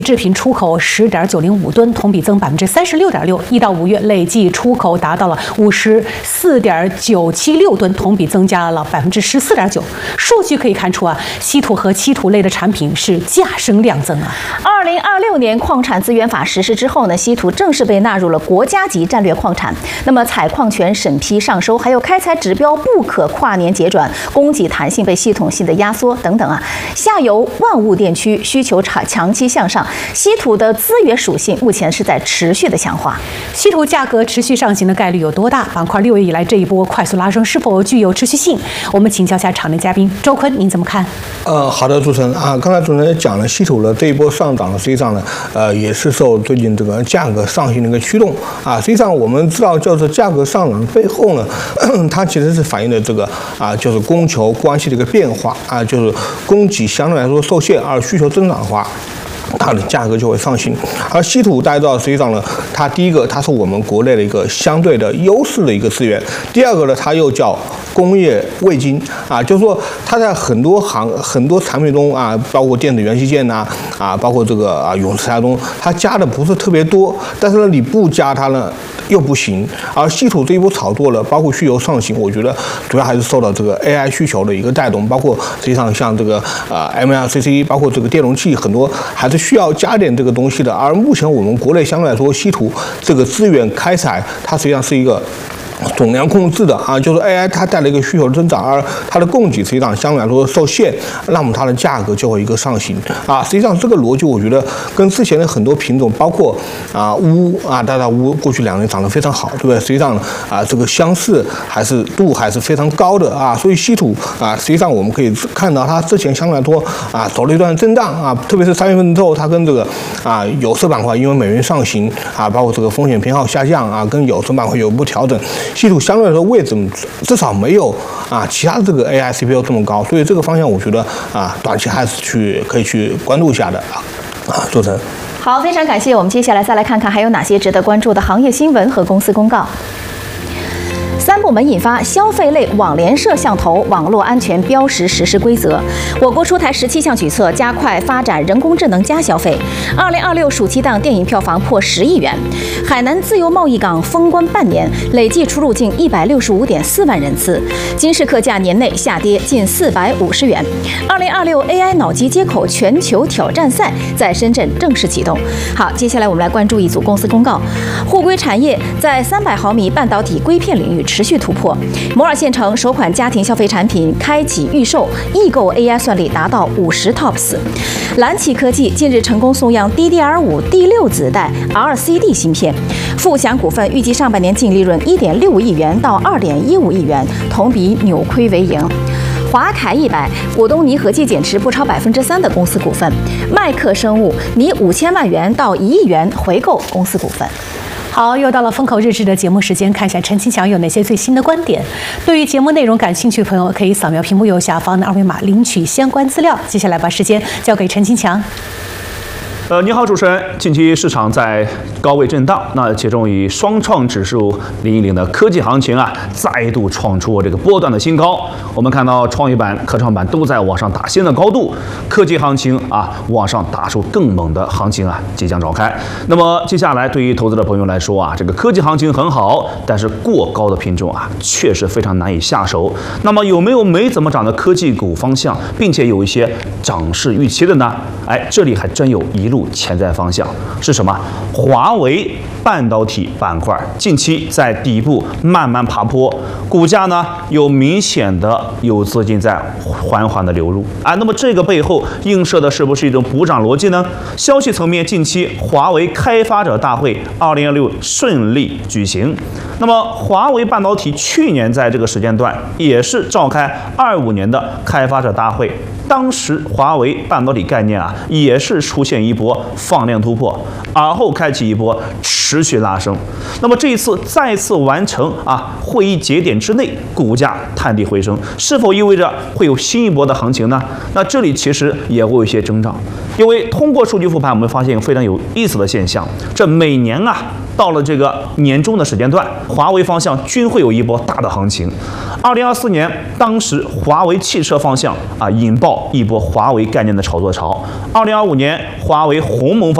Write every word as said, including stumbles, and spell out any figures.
制品出口十点九零五吨，同比增百分之三十六点六，一到五月累计出口达到了五十四点九七六吨，同比增加了百分之十四点九。数据可以看出啊，稀土和稀土类的产品是价升量增啊。 二零二六年矿产资源法实施之后呢，稀土正式被纳入了国家级战略矿产。那么采矿权审批上收，还有开采指标不可跨年结转，供给弹性被系统性的压缩等等啊。下游万物电区需求长长期向上。稀土的资源属性目前是在持续的强化， 稀土价格持续上行的概率有多大？板块六月以来这一波快速拉升是否具有持续性？我们请教下场内嘉宾周坤，您怎么看？ 呃，好的，主持人啊，刚才主持人也讲了，稀土的这一波上涨呢，实际上呢，呃，也是受最近这个价格上行的一个驱动啊。实际上我们知道，就是价格上涨背后呢，它其实是反映的这个啊，就是供求关系的一个变化啊，就是供给相对来说受限，而需求增长的话，它的价格就会上行。而稀土大家知道，实际上呢，它第一个它是我们国内的一个相对的优势的一个资源，第二个呢，它又叫工业味精啊，就是说它在很多行很多产品中啊，包括电子元器件呐啊，包括这个啊永磁材中，它加的不是特别多，但是呢你不加它呢又不行。而稀土这一波炒作呢，包括需求上行，我觉得主要还是受到这个 A I 需求的一个带动，包括实际上像这个啊 M L C C， 包括这个电容器很多还是需要加点这个东西的。而目前我们国内相对来说，稀土这个资源开采，它实际上是一个总量控制的啊，就是 A I 它带来一个需求的增长，而它的供给实际上相对来说受限，那么它的价格就会一个上行啊。实际上这个逻辑，我觉得跟之前的很多品种，包括啊钨啊，大家钨过去两年涨得非常好，对不对？实际上啊，这个相似还是度还是非常高的啊。所以稀土啊，实际上我们可以看到它之前相对来说啊走了一段震荡啊，特别是三月份之后，它跟这个啊有色板块因为美元上行啊，包括这个风险偏好下降啊，跟有色板块有一波调整。稀土相对来说位置至少没有啊其他的这个 A I C P U 这么高，所以这个方向我觉得啊短期还是去可以去关注一下的啊啊，主持人。 好，非常感谢。我们接下来再来看看还有哪些值得关注的行业新闻和公司公告。三部门印发消费类网联摄像头网络安全标识实施规则。我国出台十七项举措，加快发展人工智能加消费。二零二六暑期档电影票房破十亿元。海南自由贸易港封关半年，累计出入境一百六十五点四万人次。金市客价年内下跌近四百五十元。二零二六 A I 脑机接口全球挑战赛在深圳正式启动。好，接下来我们来关注一组公司公告。沪硅产业在三百毫米半导体硅片领域持续突破。摩尔县城首款家庭消费产品开启预售，易购 A I 算力达到五十 T O P S。蓝旗科技近日成功送样 D D R 五 第六子代 R C D 芯片。富祥股份预计上半年净利润一点六五亿元到二点一五亿元，同比扭亏为盈。华凯一百股东拟合计减持不超百分之三的公司股份。麦克生物拟五千万元到一亿元回购公司股份。 好，又到了风口日志的节目时间，看一下陈清强有哪些最新的观点。对于节目内容感兴趣的朋友，可以扫描屏幕右下方的二维码领取相关资料。接下来把时间交给陈清强。 呃，你好，主持人。近期市场在高位震荡，那其中以双创指数领引领的科技行情啊，再度创出这个波段的新高。我们看到创业板、科创板都在往上打新的高度，科技行情啊往上打出更猛的行情啊即将召开。那么接下来对于投资者朋友来说啊，这个科技行情很好，但是过高的品种啊确实非常难以下手。那么有没有没怎么涨的科技股方向，并且有一些涨势预期的呢？哎，这里还真有一路潜在方向是什么？华为半导体板块近期在底部慢慢爬坡，股价呢有明显的有资金在缓缓的流入啊。那么这个背后映射的是不是一种补涨逻辑呢？消息层面，近期华为开发者大会二零二六顺利举行。那么华为半导体去年在这个时间段也是召开二五年的开发者大会。当时华为半导体概念啊，也是出现一波放量突破，而后开启一波持续拉升。那么这一次再次完成啊会议节点之内，股价探底回升，是否意味着会有新一波的行情呢？那这里其实也会有一些征兆，因为通过数据复盘，我们发现非常有意思的现象，这每年啊到了这个年终的时间段，华为方向均会有一波大的行情。二零二四年，当时华为汽车方向啊引爆一波华为概念的炒作潮。二零二五年，华为为鸿蒙方。